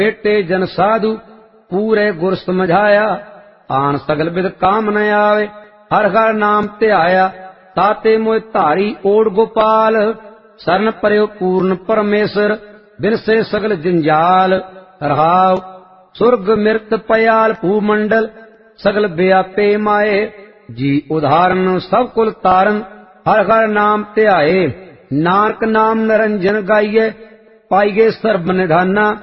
ਬੇਟੇ ਜਨ ਸਾਧੂ ਪੂਰੇ ਗੁਰ ਸਮਝਾਇਆ, ਆਣ ਸਗਲ ਬਿਦ ਕਾਮ ਨ ਆਵੇ, ਹਰ ਹਰ ਨਾਮ ਧਿਆਇਆ। ਤਾਤੇ ਮੋਇ ਧਾਰੀ ਓੜ ਗੋਪਾਲ, ਸਰਨ ਪਰਿਓ ਪੂਰਨ ਪਰਮੇਸ਼ਰ, ਬਿਨਸੇ ਸਗਲ ਜੰਜਾਲ। ਰਹਾਉ ਸੁਰਗ ਮਿਰਤ ਪयाल ਭੂਮੰਡਲ, ਸਗਲ ਵਿਆਪੇ ਮਾਏ। ਜੀ ਉਦਾਹਰਨ ਸਭ ਕੁਲ ਤਾਰਨ, ਹਰ ਹਰ ਨਾਮ ਧਿਆਏ। ਨਾਨਕ ਨਾਮ ਨਿਰੰਜਨ ਗਾਈਏ, ਪਾਈਏ ਸਰਬ ਨਿਧਾਨਾ।